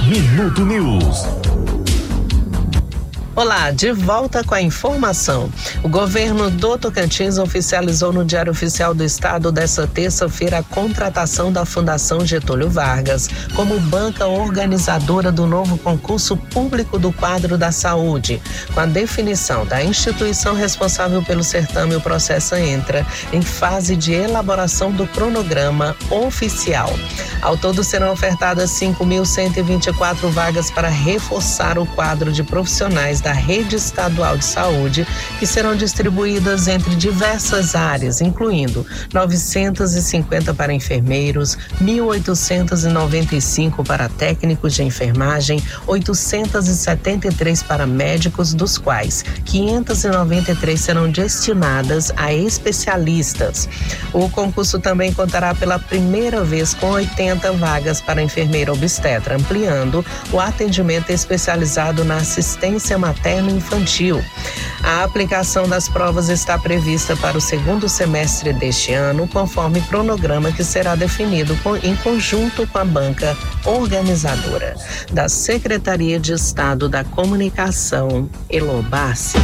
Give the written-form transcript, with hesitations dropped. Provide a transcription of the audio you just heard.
Minuto News. Olá, de volta com a informação. O governo do Tocantins oficializou no Diário Oficial do Estado desta terça-feira a contratação da Fundação Getúlio Vargas como banca organizadora do novo concurso público do quadro da saúde. Com a definição da instituição responsável pelo certame, o processo entra em fase de elaboração do cronograma oficial. Ao todo serão ofertadas 5.124 vagas para reforçar o quadro de profissionais da rede estadual de saúde, que serão distribuídas entre diversas áreas, incluindo 950 para enfermeiros, 1.895 para técnicos de enfermagem, 873 para médicos, dos quais 593 serão destinadas a especialistas. O concurso também contará pela primeira vez com 80 vagas para enfermeira obstetra, ampliando o atendimento especializado na assistência materno-infantil. A aplicação das provas está prevista para o segundo semestre deste ano, conforme cronograma que será definido em conjunto com a banca organizadora. Da Secretaria de Estado da Comunicação, Elobassi.